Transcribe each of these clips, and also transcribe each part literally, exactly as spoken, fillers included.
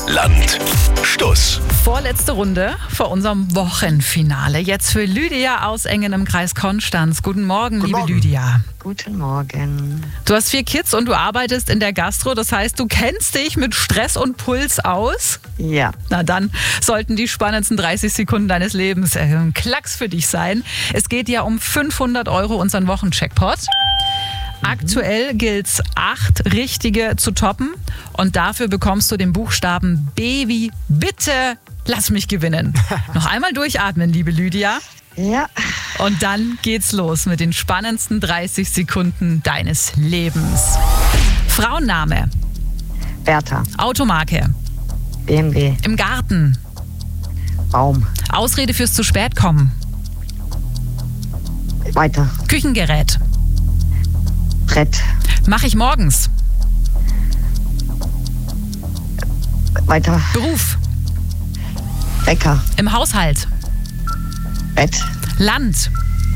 Land, Stuss. Vorletzte Runde vor unserem Wochenfinale. Jetzt für Lydia aus Engen im Kreis Konstanz. Guten Morgen, Guten liebe Morgen. Lydia. Guten Morgen. Du hast vier Kids und du arbeitest in der Gastro. Das heißt, du kennst dich mit Stress und Puls aus? Ja. Na dann sollten die spannendsten dreißig Sekunden deines Lebens ein Klacks für dich sein. Es geht ja um fünfhundert Euro, unseren Wochencheckpot. Aktuell gilt es, acht richtige zu toppen. Und dafür bekommst du den Buchstaben B wie Bitte lass mich gewinnen. Noch einmal durchatmen, liebe Lydia. Ja. Und dann geht's los mit den spannendsten dreißig Sekunden deines Lebens. Frauenname. Bertha. Automarke. B M W. Im Garten. Baum. Ausrede fürs zu spät kommen. Weiter. Küchengerät. Brett. Mache ich morgens. Weiter. Beruf. Bäcker. Im Haushalt. Bett. Land.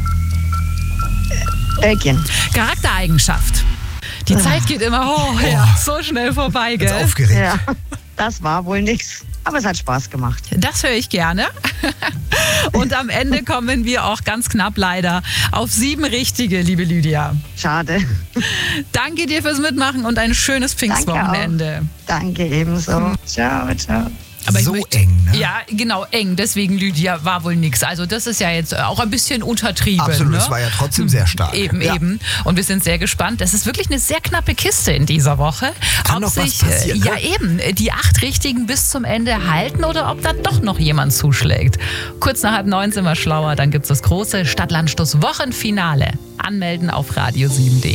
Belgien. Charaktereigenschaft. Die Zeit geht immer oh, ja, so schnell vorbei, Jetzt gell? aufgeregt. Ja. Das war wohl nix. Aber es hat Spaß gemacht. Das höre ich gerne. Und am Ende kommen wir auch ganz knapp leider auf sieben richtige, liebe Lydia. Schade. Danke dir fürs Mitmachen und ein schönes Pfingstwochenende. Danke ebenso. Ciao, ciao. Aber ich So möchte- eng, ne? Ja, genau, eng. Deswegen, Lydia, war wohl nix. Also das ist ja jetzt auch ein bisschen untertrieben. Absolut, ne? es war ja trotzdem sehr stark. Eben, Ja. eben. Und wir sind sehr gespannt. Das ist wirklich eine sehr knappe Kiste in dieser Woche. Kann ob noch was sich, passieren, äh, ja ne? eben, die acht Richtigen bis zum Ende halten oder ob dann doch noch jemand zuschlägt. Kurz nach halb neun sind wir schlauer. Dann gibt es das große Stadt-Land-Stuss-Wochenfinale. Anmelden auf radio sieben punkt de.